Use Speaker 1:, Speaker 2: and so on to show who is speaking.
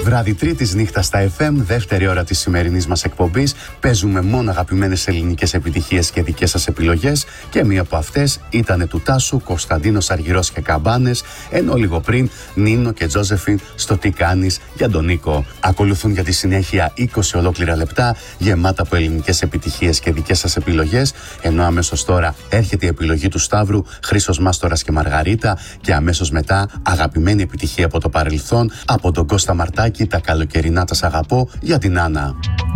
Speaker 1: Βράδυ Τρίτης νύχτα στα FM, δεύτερη ώρα της σημερινής μας εκπομπής. Παίζουμε μόνο αγαπημένες ελληνικές επιτυχίες και δικές σας επιλογές και μία από αυτές ήταν του Τάσου, Κωνσταντίνος Αργυρός και Καμπάνες, ενώ λίγο πριν Νίνο και Τζόζεφιν στο Τι κάνεις για τον Νίκο. Ακολουθούν για τη συνέχεια 20 ολόκληρα λεπτά γεμάτα από ελληνικές επιτυχίες και δικές σας επιλογές, ενώ αμέσως τώρα έρχεται η επιλογή του Σταύρου, Χρήστος Μάστορας και Μαργαρίτα και αμέσως μετά αγαπημένη επιτυχία από το παρελθόν από τον Κώστα Μαρτάκη, τα καλοκαιρινά τα σ' αγαπώ για την Άννα.